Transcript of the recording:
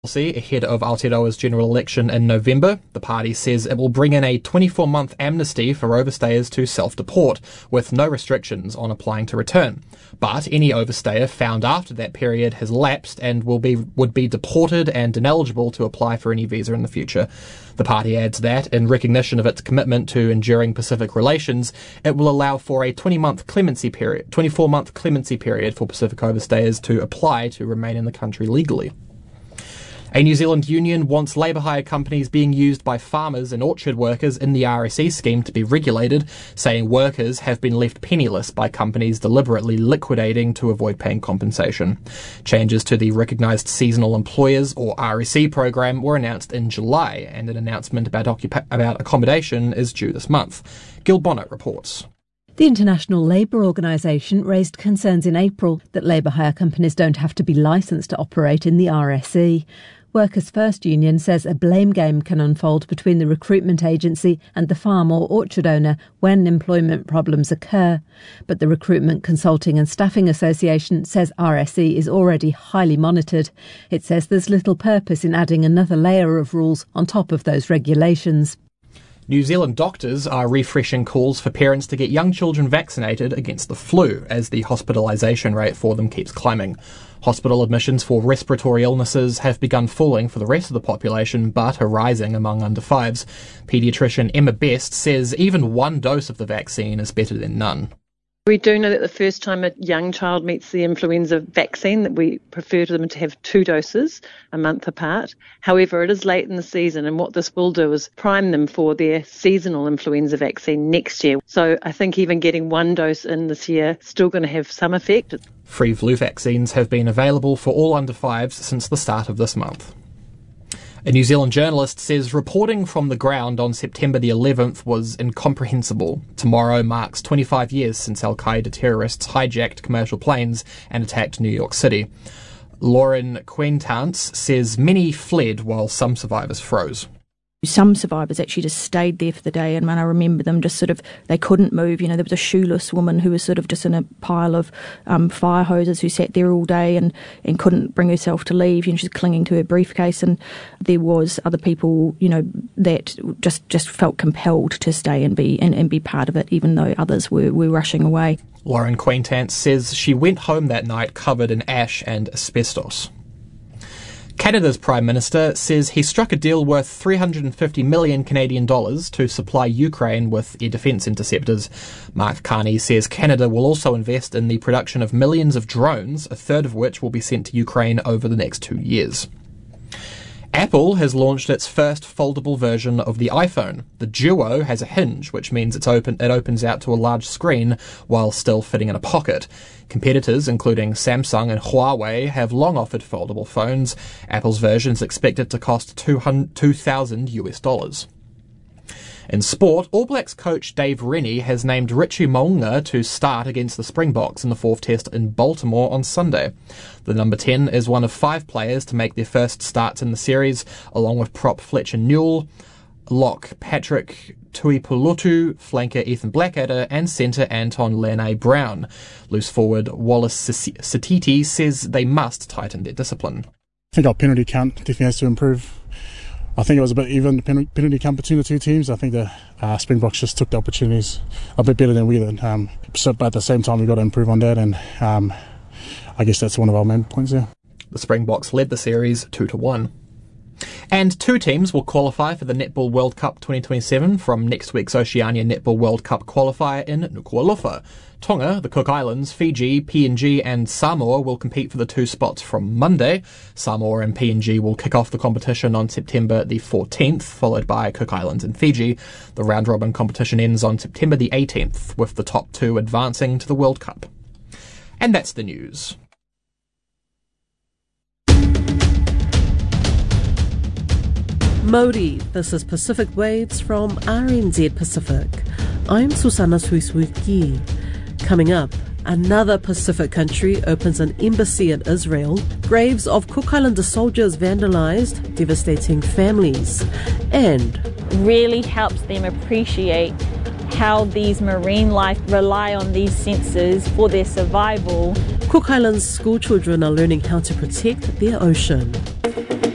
Ahead of Aotearoa's general election in November, the party says it will bring in a 24-month amnesty for overstayers to self-deport, with no restrictions on applying to return. But any overstayer found after that period has lapsed and would be deported and ineligible to apply for any visa in the future. The party adds that, in recognition of its commitment to enduring Pacific relations, it will allow for a 24-month clemency period for Pacific overstayers to apply to remain in the country legally. A New Zealand union wants labour hire companies being used by farmers and orchard workers in the RSE scheme to be regulated, saying workers have been left penniless by companies deliberately liquidating to avoid paying compensation. Changes to the Recognised Seasonal Employers, or RSE program, were announced in July, and an announcement about accommodation is due this month. Gil Bonnet reports. The International Labour Organisation raised concerns in April that labour hire companies don't have to be licensed to operate in the RSE. Workers' First Union says a blame game can unfold between the recruitment agency and the farm or orchard owner when employment problems occur. But the Recruitment Consulting and Staffing Association says RSE is already highly monitored. It says there's little purpose in adding another layer of rules on top of those regulations. New Zealand doctors are refreshing calls for parents to get young children vaccinated against the flu, as the hospitalisation rate for them keeps climbing. Hospital admissions for respiratory illnesses have begun falling for the rest of the population, but are rising among under fives. Paediatrician Emma Best says even one dose of the vaccine is better than none. We do know that the first time a young child meets the influenza vaccine, that we prefer them to have 2 doses a month apart. However, it is late in the season, and what this will do is prime them for their seasonal influenza vaccine next year. So I think even getting 1 dose in this year is still going to have some effect. Free flu vaccines have been available for all under fives since the start of this month. A New Zealand journalist says reporting from the ground on September the 11th was incomprehensible. Tomorrow marks 25 years since Al-Qaeda terrorists hijacked commercial planes and attacked New York City. Lauren Quentance says many fled while some survivors froze. Some survivors actually just stayed there for the day, and when I remember them just they couldn't move. You know, there was a shoeless woman who was just in a pile of fire hoses who sat there all day and couldn't bring herself to leave. You know, she's clinging to her briefcase, and there was other people, you know, that just felt compelled to stay and be part of it, even though others were rushing away. Lauren Quentance says she went home that night covered in ash and asbestos. Canada's Prime Minister says he struck a deal worth 350 million Canadian dollars to supply Ukraine with air defence interceptors. Mark Carney says Canada will also invest in the production of millions of drones, a third of which will be sent to Ukraine over the next 2 years. Apple has launched its first foldable version of the iPhone. The Duo has a hinge, which means it opens out to a large screen while still fitting in a pocket. Competitors, including Samsung and Huawei, have long offered foldable phones. Apple's version is expected to cost $2,000. In sport, All Blacks coach Dave Rennie has named Richie Mo'unga to start against the Springboks in the 4th Test in Baltimore on Sunday. The number 10 is one of 5 players to make their first starts in the series, along with prop Fletcher Newell, lock Patrick Tuipulotu, flanker Ethan Blackadder, and centre Anton Lene-Brown. Loose forward Wallace Satiti says they must tighten their discipline. I think our penalty count definitely has to improve. I think it was a bit even, the penalty count between the two teams. I think the Springboks just took the opportunities a bit better than we did. But at the same time, we've got to improve on that, and I guess that's one of our main points there. The Springboks led the series 2-1. And 2 teams will qualify for the Netball World Cup 2027 from next week's Oceania Netball World Cup qualifier in Nuku'alofa. Tonga, the Cook Islands, Fiji, PNG and Samoa will compete for the 2 spots from Monday. Samoa and PNG will kick off the competition on September the 14th, followed by Cook Islands and Fiji. The round-robin competition ends on September the 18th, with the top 2 advancing to the World Cup. And that's the news. Mauri, this is Pacific Waves from RNZ Pacific. I'm Susana Suisuki. Coming up, another Pacific country opens an embassy in Israel, graves of Cook Islander soldiers vandalised, devastating families, and really helps them appreciate how these marine life rely on these sensors for their survival. Cook Islands school children are learning how to protect their ocean.